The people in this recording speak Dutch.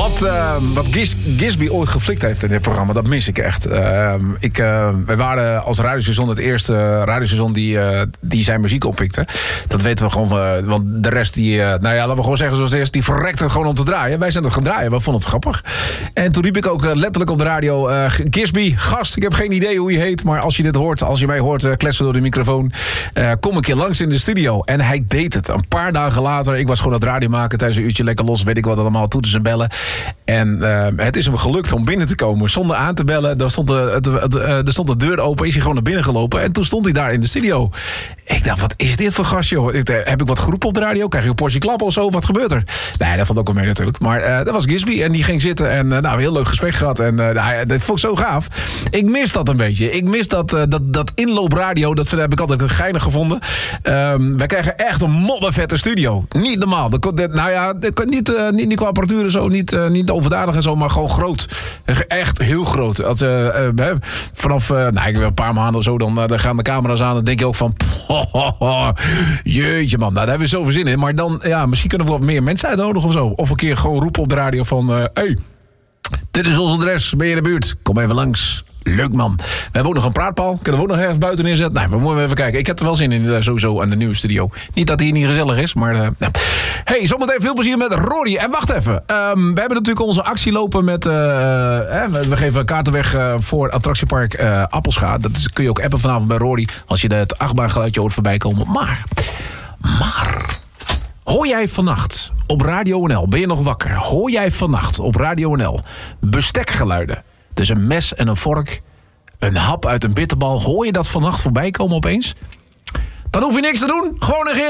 Wat Gisby ooit geflikt heeft in dit programma, dat mis ik echt. Wij waren als radiostation het eerste radiostation die zijn muziek oppikte. Dat weten we gewoon, want de rest laten we gewoon zeggen zoals het is, die verrekte gewoon om te draaien. Wij zijn het gaan draaien, we vonden het grappig. En toen riep ik ook letterlijk op de radio, Gisby, gast, ik heb geen idee hoe je heet, maar als je dit hoort, als je mij hoort kletsen door de microfoon, kom een keer langs in de studio. En hij deed het. Een paar dagen later, ik was gewoon aan het radio maken tijdens een uurtje lekker los, weet ik wat allemaal, toeters en bellen. En het is hem gelukt om binnen te komen zonder aan te bellen. Er stond de deur open, is hij gewoon naar binnen gelopen. En toen stond hij daar in de studio. Ik dacht, wat is dit voor gast, joh? Heb ik wat geroepen op de radio? Krijg je een portie klap of zo? Wat gebeurt er? Nee, dat valt ook wel mee natuurlijk. Maar dat was Gisby en die ging zitten en een heel leuk gesprek gehad. En dat vond ik zo gaaf. Ik mis dat een beetje. Ik mis dat inloopradio. Dat heb ik altijd geinig gevonden. Wij krijgen echt een moddervette studio. Niet normaal. Niet qua apparatuur en zo. Niet overdadig en zo, maar gewoon groot. Echt heel groot. Als, vanaf een paar maanden of zo, dan gaan de camera's aan. Dan denk je ook van, jeetje man, daar hebben we zoveel zin in. Maar dan, misschien kunnen we wat meer mensen uitnodigen of zo. Of een keer gewoon roepen op de radio van, hey, dit is ons adres, ben je in de buurt? Kom even langs. Leuk man. We hebben ook nog een praatpaal. Kunnen we ook nog ergens buiten neerzetten? Nee, we moeten even kijken. Ik heb er wel zin in sowieso aan de nieuwe studio. Niet dat hij niet gezellig is, maar... Hey, zometeen veel plezier met Rory. En wacht even. We hebben natuurlijk onze actie lopen met... we geven kaarten weg voor attractiepark Appelscha. Dat kun je ook appen vanavond bij Rory. Als je het achtbaangeluidje hoort voorbij komen. Maar... Hoor jij vannacht op Radio NL? Ben je nog wakker? Hoor jij vannacht op Radio NL bestekgeluiden? Dus een mes en een vork, een hap uit een bitterbal. Hoor je dat vannacht voorbij komen opeens? Dan hoef je niks te doen. Gewoon negeren.